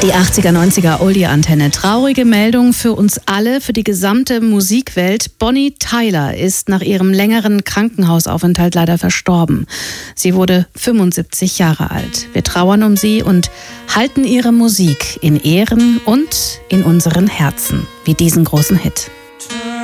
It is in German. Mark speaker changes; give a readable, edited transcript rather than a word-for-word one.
Speaker 1: Die 80er, 90er Oldie-Antenne. Traurige Meldung für uns alle, für die gesamte Musikwelt. Bonnie Tyler ist nach ihrem längeren Krankenhausaufenthalt leider verstorben. Sie wurde 75 Jahre alt. Wir trauern um sie und halten ihre Musik in Ehren und in unseren Herzen, wie diesen großen Hit.